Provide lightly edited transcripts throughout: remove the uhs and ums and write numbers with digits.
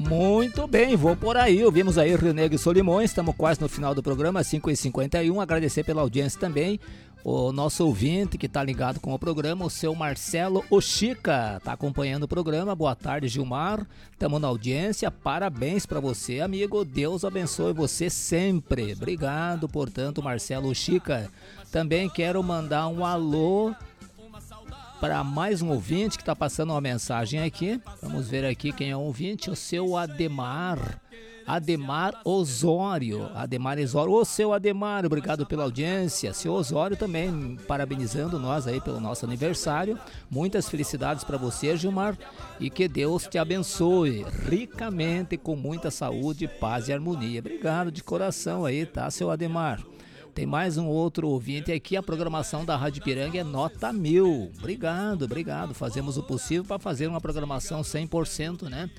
Muito bem, vou por aí. Ouvimos aí Rio Negro e Solimões, estamos quase no final do programa, 5h51. Agradecer pela audiência também. O nosso ouvinte que está ligado com o programa, o seu Marcelo Oxica, está acompanhando o programa. Boa tarde, Gilmar. Estamos na audiência. Parabéns para você, amigo. Deus abençoe você sempre. Obrigado, portanto, Marcelo Oxica. Também quero mandar um alô para mais um ouvinte que está passando uma mensagem aqui. Vamos ver aqui quem é o ouvinte. O seu Ademar Osório. Ademar Osório. Ô, seu Ademar, obrigado pela audiência. Seu Osório também parabenizando nós aí pelo nosso aniversário. Muitas felicidades para você, Gilmar. E que Deus te abençoe ricamente, com muita saúde, paz e harmonia. Obrigado de coração aí, tá, seu Ademar? Tem mais um outro ouvinte aqui. A programação da Rádio Ipiranga é nota 1000. Obrigado. Fazemos o possível para fazer uma programação 100%, né?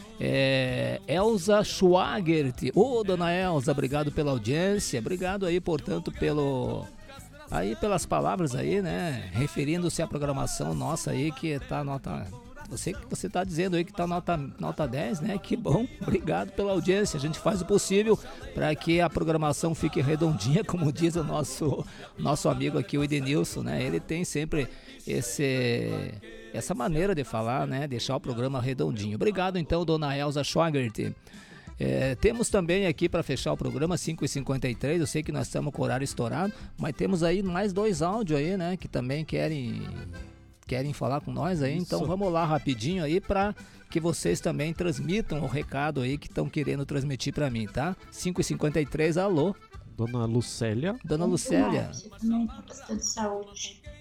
Elza Schwagert. Ô, dona Elza, obrigado pela audiência. Obrigado aí, portanto, pelas palavras aí, né? Referindo-se à programação nossa aí, que tá nota... Você está dizendo aí que está nota 10, né? Que bom, obrigado pela audiência. A gente faz o possível para que a programação fique redondinha, como diz o nosso amigo aqui, o Edenilson, né? Ele tem sempre essa maneira de falar, né? Deixar o programa redondinho. Obrigado então, dona Elza Schwagert. Temos também aqui para fechar o programa 5h53. Eu sei que nós estamos com o horário estourado, mas temos aí mais 2 áudios aí, né? Que também querem falar com nós aí. Então vamos lá rapidinho aí para que vocês também transmitam o recado aí que estão querendo transmitir para mim, tá? 5h53, alô? Dona Lucélia. Dona Lucélia. Você também está precisando de saúde.